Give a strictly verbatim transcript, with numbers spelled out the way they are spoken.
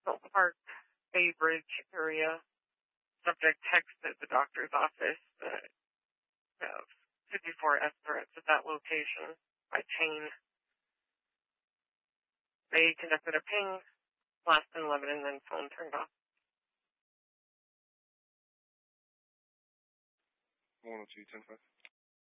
Hill Park, Bay Bridge area. Subject texted the doctor's office that have fifty-four S threats at that location by chain. They conducted a ping, last in eleven, and then phone turned off. one oh two, ten five.